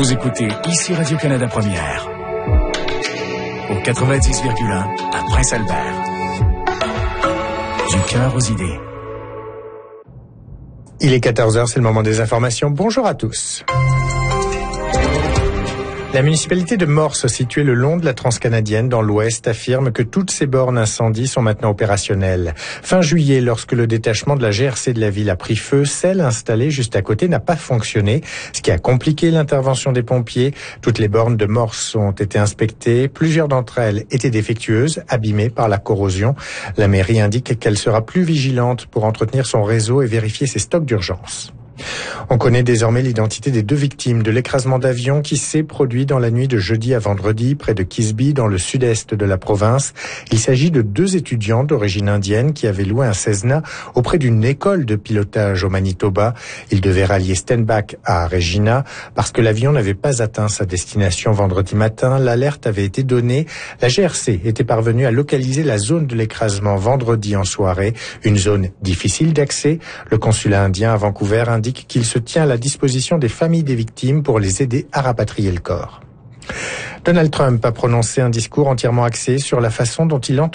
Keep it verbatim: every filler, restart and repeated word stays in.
Vous écoutez ici Radio-Canada Première. Au quatre-vingt-dix virgule un à Prince-Albert. Du cœur aux idées. Il est quatorze heures, c'est le moment des informations. Bonjour à tous. La municipalité de Morse, située le long de la Transcanadienne dans l'Ouest, affirme que toutes ses bornes incendie sont maintenant opérationnelles. Fin juillet, lorsque le détachement de la G R C de la ville a pris feu, celle installée juste à côté n'a pas fonctionné, ce qui a compliqué l'intervention des pompiers. Toutes les bornes de Morse ont été inspectées. Plusieurs d'entre elles étaient défectueuses, abîmées par la corrosion. La mairie indique qu'elle sera plus vigilante pour entretenir son réseau et vérifier ses stocks d'urgence. On connaît désormais l'identité des deux victimes de l'écrasement d'avion qui s'est produit dans la nuit de jeudi à vendredi près de Kisby dans le sud-est de la province. Il s'agit de deux étudiants d'origine indienne qui avaient loué un Cessna auprès d'une école de pilotage au Manitoba. Ils devaient rallier Stenbach à Regina. Parce que l'avion n'avait pas atteint sa destination vendredi matin, l'alerte avait été donnée. La G R C était parvenue à localiser la zone de l'écrasement vendredi en soirée, une zone difficile d'accès. Le consulat indien à Vancouver indique qu'il se tient à la disposition des familles des victimes pour les aider à rapatrier le corps. Donald Trump a prononcé un discours entièrement axé sur la façon dont il entend